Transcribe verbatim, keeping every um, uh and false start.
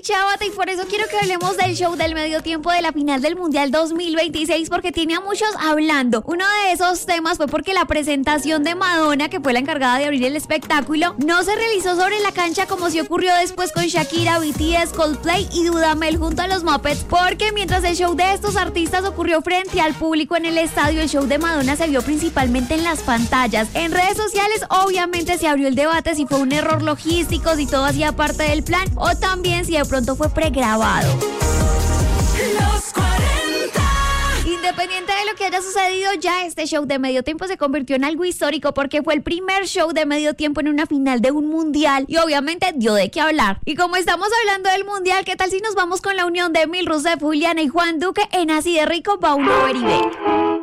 Chabata, y por eso quiero que hablemos del show del medio tiempo de la final del Mundial dos mil veintiséis, porque tiene a muchos hablando. Uno de esos temas fue porque la presentación de Madonna, que fue la encargada de abrir el espectáculo, no se realizó sobre la cancha como si ocurrió después con Shakira, B T S, Coldplay y Dudamel junto a los Muppets, porque mientras el show de estos artistas ocurrió frente al público en el estadio, el show de Madonna se vio principalmente en las pantallas. En redes sociales obviamente se abrió el debate si fue un error logístico, si todo hacía parte del plan o también si de pronto fue pregrabado. Los cuarenta. Independiente de lo que haya sucedido, ya este show de medio tiempo se convirtió en algo histórico porque fue el primer show de medio tiempo en una final de un mundial y obviamente dio de qué hablar. Y como estamos hablando del mundial, ¿qué tal si nos vamos con la unión de Emil Rousseff, Juliana y Juan Duque en Así de Rico va uno ver y ver?